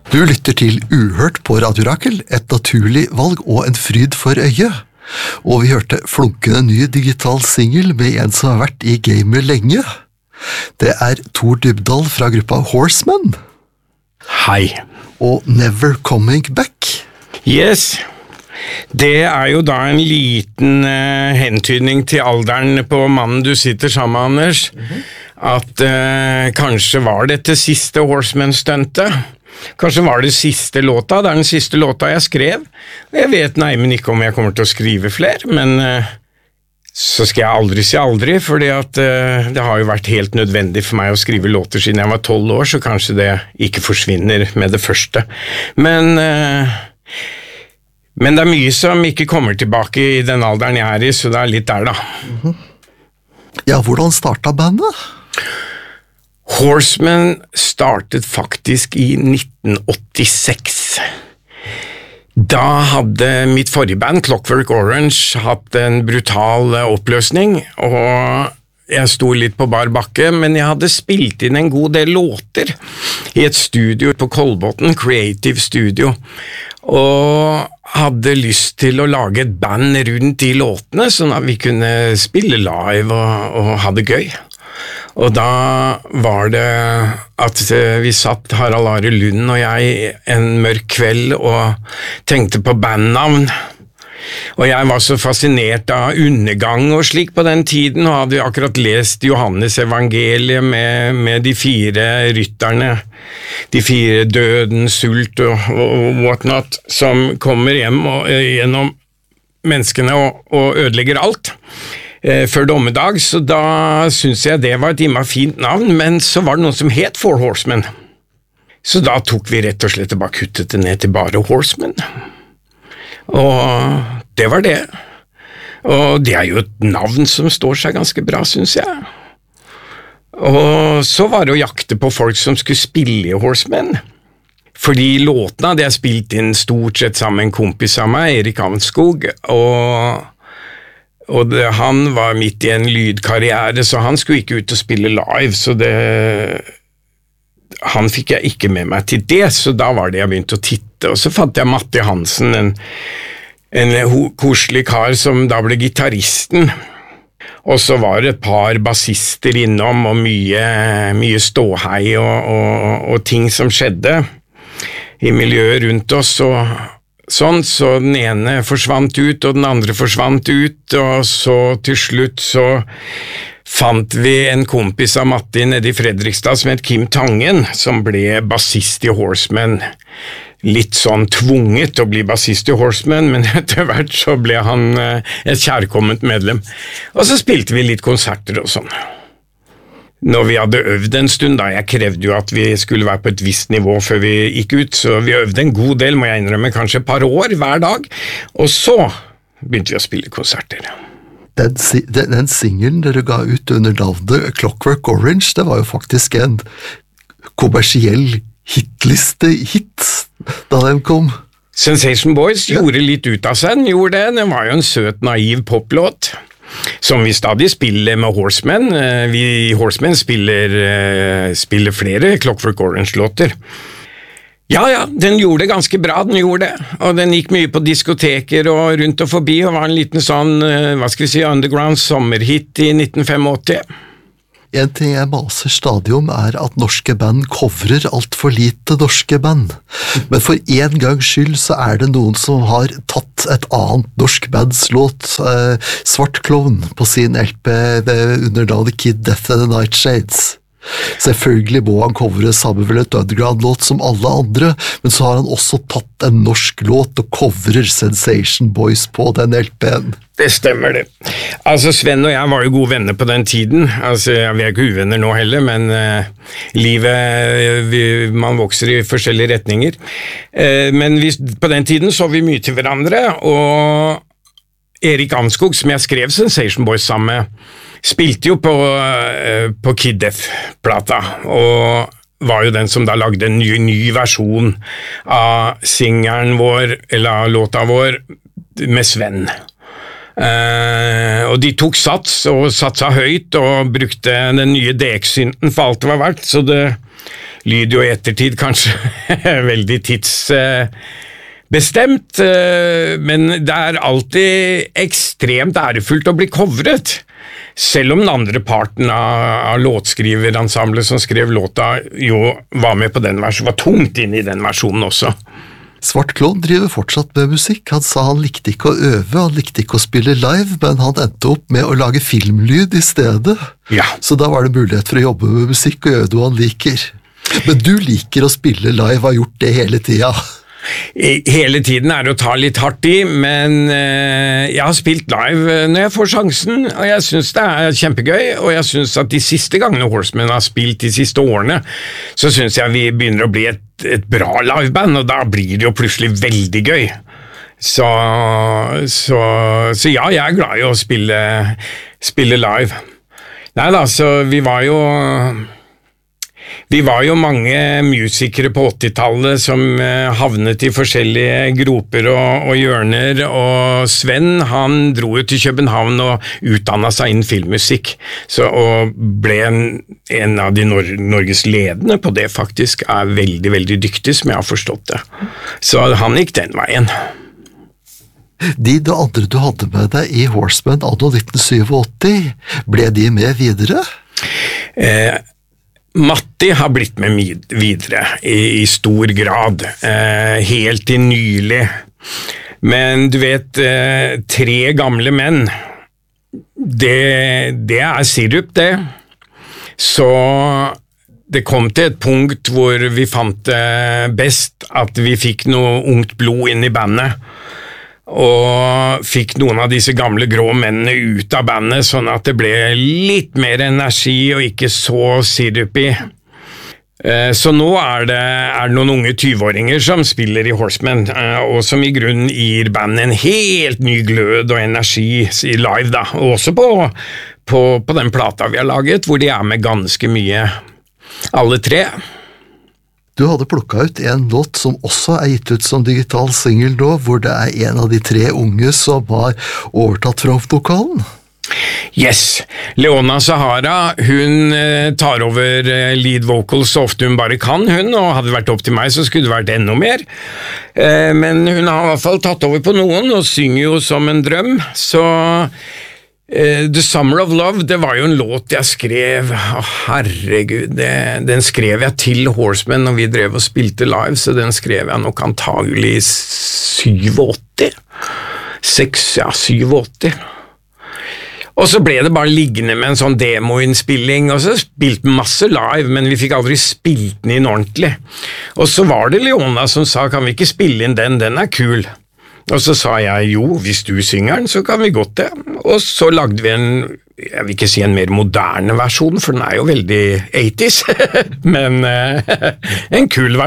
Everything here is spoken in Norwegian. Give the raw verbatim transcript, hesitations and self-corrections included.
Du lytter til Uhørt på Radio Rakel, et naturlig valg og en fryd for øyet. Og vi hørte flunkende ny digital single med en som har vært i gamet lenge. Det er Tor Dybdahl fra gruppa Horsemen. Hei. Og Never Coming Back. Yes. Det er jo da en liten uh, hentydning til alderen på mannen du sitter sammen med, Anders. Mm-hmm. At uh, kanskje var dette siste Horsemen-stuntet. Kanskje var det siste låta, det er den siste låta jeg skrev. Jeg vet neimen ikke om jeg kommer til å skrive flere, men uh, så skal jeg aldri si aldri, fordi at uh, det har jo vært helt nødvendig for meg å skrive låter siden jeg var tolv år, så kanskje det ikke forsvinner med det første. Men, uh, men det er mye som ikke kommer tilbake i den alderen jeg er i, så det er litt der da. Mm-hmm. Ja, hvordan startet bandet? Horsemen startet faktisk i nitten åttiseks. Da hadde mitt forrige band, Clockwork Orange, hatt en brutal oppløsning, og jeg sto litt på bar bakke, men jeg hadde spilt inn en god del låter i et studio på Kolbotn, Creative Studio, og hadde lyst til å lage et band rundt de låtene, sånn at vi kunne spille live og, og ha det gøy. Og da var det at vi satt, Harald Are Lund og jeg, en mørk kveld og tenkte på bandnavn. Og jeg var så fascinert av undergang og slik på den tiden, og hadde akkurat lest Johannes evangeliet med, med de fire rytterne, de fire døden, sult og, og whatnot, som kommer hjem og, gjennom menneskene og, og ødelegger alt. Før dommedag, så da synes jeg det var et imma fint navn, men så var det noe som het Four Horsemen. Så da tok vi rett og slett og bare kuttet det ned til bare Horsemen. Og det var det. Og det er jo et navn som står seg ganske bra, synes jeg. Og så var det å jakte på folk som skulle spille i Horsemen. Fordi låtene hadde jeg spilt inn stort sett sammen med en kompis av meg, Erik Avnskog, og Og det, han var midt i en lydkarriere, så han skulle ikke ut og spille live, så det, han fikk jeg ikke med meg til det, så da var det jeg begynte å titte, og så fant jeg Matti Hansen, en, en koselig kar som da ble gitarristen, og så var det et par bassister innom, og mye, mye ståhei og, og, og ting som skjedde i miljøet rundt oss, og sånn, så den ene forsvant ut, og den andre forsvant ut, og så til slutt så fant vi en kompis av Matti nede i Fredrikstad som het Kim Tangen, som ble bassist i Horsemen. Litt sånn tvunget å bli bassist i Horsemen, men etter hvert så ble han et kjærkomment medlem. Og så spilte vi litt konserter og sånn. Når vi hadde øvd en stund, da, jeg krevde jo at vi skulle være på et visst nivå før vi gikk ut, så vi øvde en god del, må jeg innrømme, kanskje et par år hver dag, og så begynte vi å spille konserter. Den, den, den singlen dere ga ut under navnet Clockwork Orange, det var jo faktisk en kommersiell hitliste-hit da den kom. Sensation Boys gjorde litt ut av seg, den gjorde det, den var jo en søt, naiv poplåt. Som vi stadig spiller med Horsemen. Vi i Horsemen spiller, spiller flere Clockwork Orange-låter. Ja, ja, den gjorde det ganske bra, den gjorde det. Og den gikk mye på diskoteker og rundt og forbi, og var en liten sånn, hva skal vi si, underground sommerhit i nitten åttifem. En ting jeg maser stadig om er at norske band coverer alt for lite norske band. Men for en gangs skyld så er det noen som har tatt et annet norsk bands låt, eh, Svart Klovn, på sin L P under navnet Kid Death and the Nightshades. Selvfølgelig må han covere sammen med et underground-låt som alle andre, men så har han også tatt en norsk låt og coverer Sensation Boys på den L P-en. Det stemmer det. Altså, Sven og jeg var jo gode venner på den tiden. Altså, vi er ikke uvenner nå heller, men uh, livet, vi, man vokser i forskjellige retninger. Uh, men vi, på den tiden så vi mye til hverandre, og Erik Avnskog, som jeg skrev Sensation Boys sammen med, spilte jo på, uh, på Kid Death-plata, og var jo den som da lagde en ny, ny versjon av singeren vår, eller låta vår, med Sven. Uh, og de tok sats og satsa høyt og brukte den nye D X-synten for alt det var verdt, så det lyd jo i ettertid kanskje veldig tidsbestemt, men det er alltid ekstremt ærefullt å bli covret. Selv om den andre parten av, av låtskriverensemblet som skrev låta jo var med på den versjonen, var tungt inne i den versjonen også. Svart Klovn driver fortsatt med musikk. Han sa han likte ikke å øve, han likte ikke å spille live, men han endte opp med å lage filmlyd i stedet. Ja. Så da var det mulighet for å jobbe med musikk og gjøre noe han liker. Men du liker å spille live, har gjort det hele tida. Hele tiden er det å ta litt hardt i, men eh, jeg har spilt live når jeg får sjansen, og jeg synes det er kjempegøy, og jeg synes at de siste gangene Horsemen har spilt de siste årene, så synes jeg vi begynner å bli et, et bra liveband, og da blir det jo plutselig veldig gøy. Så, så, så ja, jeg er glad i å spille, spille live. Nei da, så vi var jo... Vi var jo mange musikere på åttitallet som havnet i forskjellige groper og, og hjørner, og Sven han dro jo til København og utdannet seg innen filmmusikk, så, og ble en, en av de Nor Norges ledende på det faktisk, er veldig, veldig dyktig som jeg har forstått det. Så han gikk den veien. De du andre du hadde med deg i Horsemen anno nitten syttiåtte, ble de med videre? Eh, Matti har blitt med videre i, i stor grad, eh, helt til nylig. Men du vet, eh, tre gamle menn, det, det er sirup det. Så det kom til et punkt hvor vi fant det best at vi fikk noe ungt blod inn i bandet, og fikk noen av disse gamle grå mennene ut av bandet, sånn at det ble litt mer energi og ikke så sirupig. Så nå er det, er det noen unge tyve-åringer som spiller i Horsemen, og som i grunnen gir bandet en helt ny glød og energi i live, da. Og også på, på, på den plata vi har laget, hvor de er med ganske mye, alle tre. Du hadde plukket ut en låt som også er gitt ut som digital single nå, hvor det er en av de tre unge som har overtatt frontvokalen. Yes, Leona Sahara, hun eh, tar over eh, lead vocals så ofte hun bare kan, hun, og hadde det vært opp til meg så skulle det vært enda mer. Eh, men hun har i hvert fall tatt over på noen, og synger jo som en drøm, så... Uh, The Summer of Love, det var jo en låt jeg skrev, oh, herregud, det, den skrev jeg til Horsemen når vi drev og spilte live, så den skrev jeg nok antagelig i syttiåtte, seks, ja, syttiåtte. Og så ble det bare liggende med en sånn demoinnspilling, og så spilte masse live, men vi fikk aldri spilt den inn ordentlig. Og så var det Leona som sa, kan vi ikke spille inn den, den er kul. Og så sa jeg, jo, hvis du synger den, så kan vi godt det. Og så lagde vi en, jeg vil ikke si en mer moderne versjon, for den er jo veldig eighties, men uh, en kul versjon.